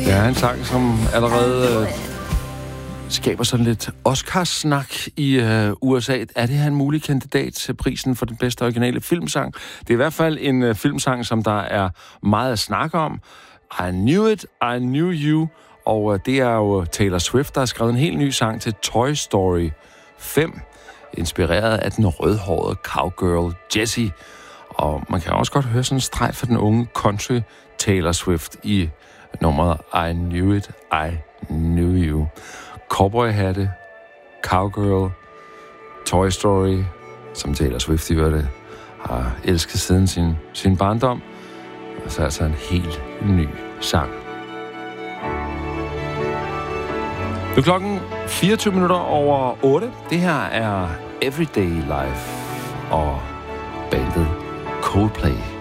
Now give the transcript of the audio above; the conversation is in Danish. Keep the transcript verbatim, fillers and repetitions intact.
Det er en sang, som allerede øh, skaber sådan lidt Oscars-snak i øh, U S A. Er det her en mulig kandidat til prisen for den bedste originale filmsang? Det er i hvert fald en øh, filmsang, som der er meget at snakke om. I Knew It, I Knew You. Og øh, det er jo Taylor Swift, der har skrevet en helt ny sang til Toy Story fem, inspireret af den rødhårede cowgirl Jessie. Og man kan også godt høre sådan en streg for den unge country Taylor Swift i nummeret I Knew It, I Knew You. Cowboyhatte, cowgirl, Toy Story, som Taylor Swift i det har elsket siden sin, sin barndom. Og så altså en helt ny sang. Nu er klokken fireogtyve minutter over otte. Det her er Everyday Life og bandet Coldplay.